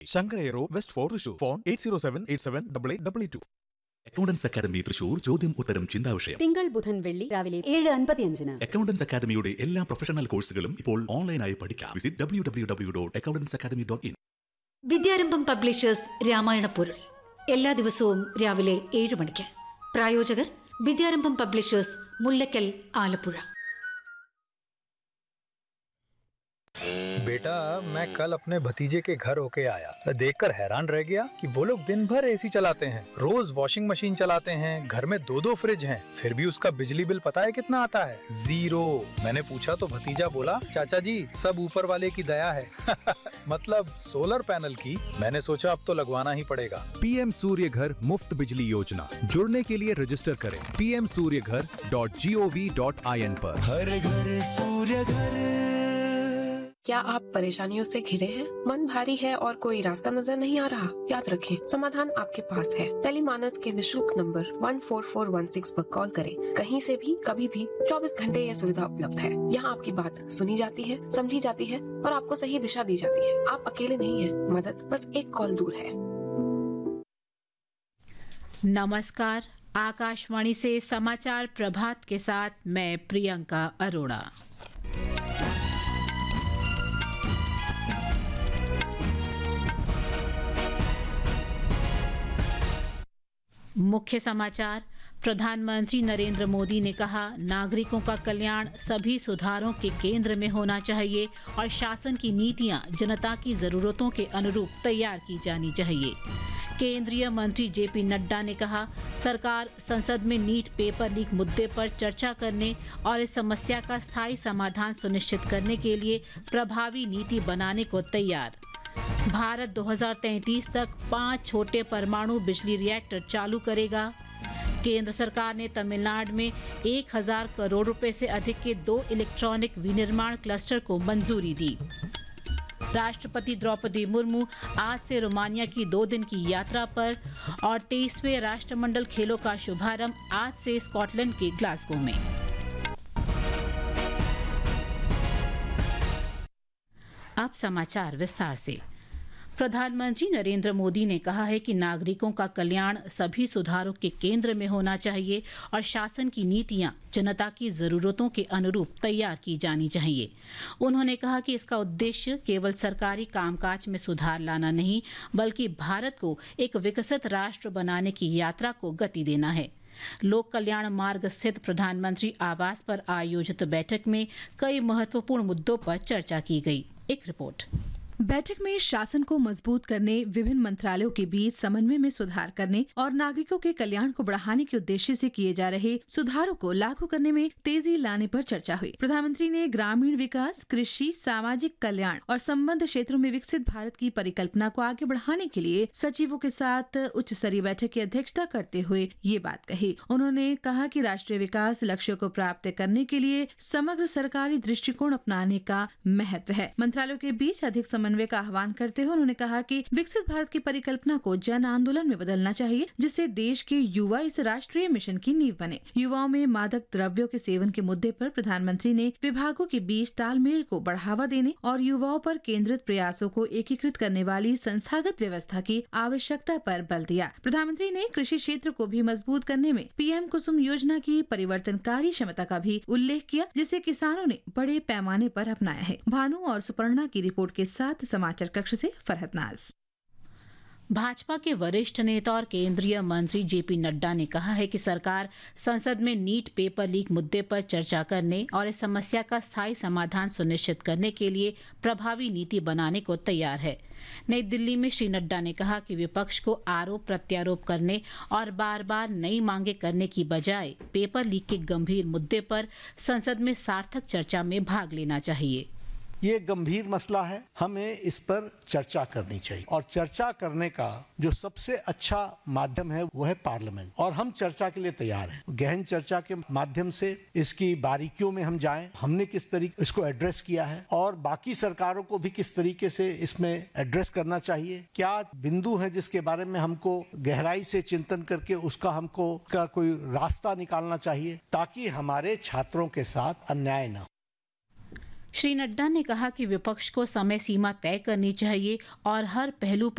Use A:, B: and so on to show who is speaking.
A: ശങ്കരേറോ west four Thrissur. Phone 8078788822.
B: Accountants academy Thrissur ചോദ്യം ഉത്തരം ചിന്താവിഷയം.
C: തിങ്കൾ ബുധൻ വെള്ളി രാവിലെ 7:55.
B: അക്കൗണ്ടൻസ് അക്കാദമിയുടെ എല്ലാ പ്രൊഫഷണൽ കോഴ്സുകളും ഇപ്പോൾ ഓൺലൈനായി പഠിക്കാം. Visit www.accountanceacademy.in.
D: വിദ്യാരംഭം പബ്ലിഷേഴ്സ് രാമായണ പൊരുൾ എല്ലാ ദിവസവും രാവിലെ 7 മണിക്ക്. പ്രായോജകർ വിദ്യാരംഭം പബ്ലിഷേഴ്സ്, മുല്ലക്കൽ, ആലപ്പുഴ.
E: बेटा, मैं कल अपने भतीजे के घर होके आया। मैं देखकर हैरान रह गया कि वो लोग दिन भर एसी चलाते हैं, रोज वॉशिंग मशीन चलाते हैं, घर में 2-2 फ्रिज हैं, फिर भी उसका बिजली बिल पता है कितना आता है? 0। मैंने पूछा तो भतीजा बोला, चाचा जी सब ऊपर वाले की दया है। मतलब सोलर पैनल की। मैंने सोचा अब तो लगवाना ही पड़ेगा।
F: पीएम सूर्य घर मुफ्त बिजली योजना, जुड़ने के लिए रजिस्टर करें pmsuryaghar.gov.in पर।
G: हर घर सूर्य घर।
H: क्या आप परेशानियों से घिरे हैं? मन भारी है और कोई रास्ता नजर नहीं आ रहा? याद रखें, समाधान आपके पास है। टेलीमानस के निशुल्क नंबर 14416 पर कॉल करें। कहीं से भी, कभी भी, 24 घंटे यह सुविधा उपलब्ध है। यहाँ आपकी बात सुनी जाती है, समझी जाती है और आपको सही दिशा दी जाती है। आप अकेले नहीं हैं, मदद बस एक कॉल दूर है।
I: नमस्कार, आकाशवाणी से समाचार प्रभात के साथ मैं प्रियंका अरोड़ा। मुख्य समाचार। प्रधानमंत्री नरेंद्र मोदी ने कहा, नागरिकों का कल्याण सभी सुधारों के केंद्र में होना चाहिए और शासन की नीतियां जनता की जरूरतों के अनुरूप तैयार की जानी चाहिए। केंद्रीय मंत्री जेपी नड्डा ने कहा, सरकार संसद में नीट पेपर लीक मुद्दे पर चर्चा करने और इस समस्या का स्थायी समाधान सुनिश्चित करने के लिए प्रभावी नीति बनाने को तैयार। भारत 2033 तक 5 छोटे परमाणु बिजली रिएक्टर चालू करेगा। केंद्र सरकार ने तमिलनाडु में 1000 करोड़ रुपए से अधिक के 2 इलेक्ट्रॉनिक विनिर्माण क्लस्टर को मंजूरी दी। राष्ट्रपति द्रौपदी मुर्मू आज से रोमानिया की 2 दिन की यात्रा पर और 23वें राष्ट्रमंडल खेलों का शुभारंभ आज से स्कॉटलैंड के ग्लासगो में। अब समाचार विस्तार से। प्रधानमंत्री नरेंद्र मोदी ने कहा है कि नागरिकों का कल्याण सभी सुधारों के केंद्र में होना चाहिए और शासन की नीतियां जनता की जरूरतों के अनुरूप तैयार की जानी चाहिए। उन्होंने कहा कि इसका उद्देश्य केवल सरकारी कामकाज में सुधार लाना नहीं, बल्कि भारत को एक विकसित राष्ट्र बनाने की यात्रा को गति देना है। लोक कल्याण मार्ग स्थित प्रधानमंत्री आवास पर आयोजित बैठक में कई महत्वपूर्ण मुद्दों पर चर्चा की गई। एक रिपोर्ट।
J: बैठक में शासन को मजबूत करने, विभिन्न मंत्रालयों के बीच समन्वय में सुधार करने और नागरिकों के कल्याण को बढ़ाने के उद्देश्य से किए जा रहे सुधारों को लागू करने में तेजी लाने पर चर्चा हुई। प्रधानमंत्री ने ग्रामीण विकास, कृषि, सामाजिक कल्याण और संबद्ध क्षेत्रों में विकसित भारत की परिकल्पना को आगे बढ़ाने के लिए सचिवों के साथ उच्च स्तरीय बैठक की अध्यक्षता करते हुए ये बात कही। उन्होंने कहा कि राष्ट्रीय विकास लक्ष्यों को प्राप्त करने के लिए समग्र सरकारी दृष्टिकोण अपनाने का महत्व है। मंत्रालयों के बीच अधिक समन्वय का आह्वान करते हुए उन्होंने कहा कि विकसित भारत की परिकल्पना को जन आंदोलन में बदलना चाहिए, जिससे देश के युवा इस राष्ट्रीय मिशन की नींव बने। युवाओं में मादक द्रव्यों के सेवन के मुद्दे पर प्रधानमंत्री ने विभागों के बीच तालमेल को बढ़ावा देने और युवाओं पर केंद्रित प्रयासों को एकीकृत करने वाली संस्थागत व्यवस्था की आवश्यकता पर बल दिया। प्रधानमंत्री ने कृषि क्षेत्र को भी मजबूत करने में पीएम कुसुम योजना की परिवर्तनकारी क्षमता का भी उल्लेख किया, जिसे किसानों ने बड़े पैमाने पर अपनाया है। भानु और सुपर्णा की रिपोर्ट के साथ समाचार कक्ष से फरहत नाज।
I: भाजपा के वरिष्ठ नेता और केंद्रीय मंत्री जेपी नड्डा ने कहा है कि सरकार संसद में नीट पेपर लीक मुद्दे पर चर्चा करने और इस समस्या का स्थायी समाधान सुनिश्चित करने के लिए प्रभावी नीति बनाने को तैयार है। नई दिल्ली में श्री नड्डा ने कहा कि विपक्ष को आरोप प्रत्यारोप करने और बार बार नई मांगे करने की बजाय पेपर लीक के गंभीर मुद्दे पर संसद में सार्थक चर्चा में भाग लेना चाहिए।
K: ये गंभीर मसला है, हमें इस पर चर्चा करनी चाहिए और चर्चा करने का जो सबसे अच्छा माध्यम है वो है पार्लियामेंट, और हम चर्चा के लिए तैयार हैं। गहन चर्चा के माध्यम से इसकी बारीकियों में हम जाएं, हमने किस तरीके इसको एड्रेस किया है और बाकी सरकारों को भी किस तरीके से इसमें एड्रेस करना चाहिए, क्या बिंदु है जिसके बारे में हमको गहराई से चिंतन करके उसका हमको का कोई रास्ता निकालना चाहिए ताकि हमारे छात्रों के साथ अन्याय न हो।
I: श्री नड्डा ने कहा कि विपक्ष को समय सीमा तय करनी चाहिए और हर पहलू पर